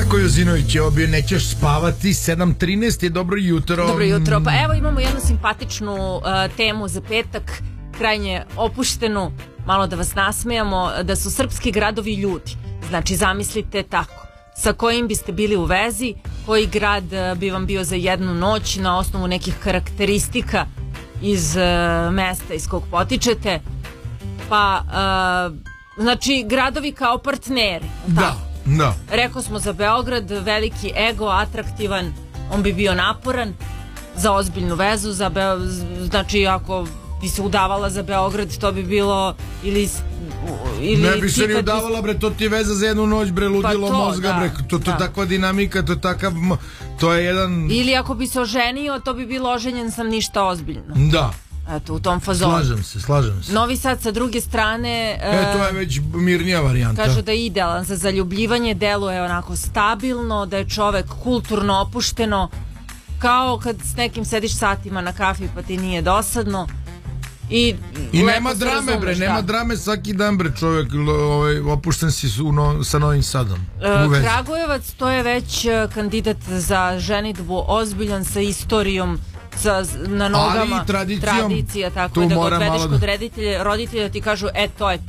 Marko Jozinović je obio Nećeš spavati, 7:13 je dobro jutro. Dobro jutro, pa evo imamo jednu simpatičnu temu za petak, krajnje opuštenu, malo da vas nasmejamo, da su srpski gradovi ljudi. Znači zamislite tako, sa kojim biste bili u vezi, koji grad bi vam bio za jednu noć na osnovu nekih karakteristika iz mesta iz kog potičete, pa znači gradovi kao partneri. Da. Da. Rekao smo za Beograd, veliki ego, atraktivan, on bi bio naporan za ozbiljnu vezu, znači ako bi se udavala za Beograd, to bi bilo ili ne bi se ni udavala, bre, to ti je veza za jednu noć, bre, ludilo pa mozga, da, bre, to takva dinamika, to takav, to je jedan... Ili ako bi se oženio, to bi bilo oženjen sam ništa ozbiljno. Da. Eto, u tom fazonu. Slažem se. Novi Sad sa druge strane... to je već mirnija varijanta. Kažu da je idealan za zaljubljivanje, deluje onako stabilno, da je čovek kulturno opušteno, kao kad s nekim sediš satima na kafi pa ti nije dosadno. I nema drame, bre, nema drame svaki dan, bre, čovjek opušten si sa Novim Sadom. Kragujevac, to je već kandidat za ženidbu, ozbiljan, sa istorijom, na nogama, ali tradicija, tako da odvedeš kod roditelja ti kažu, to je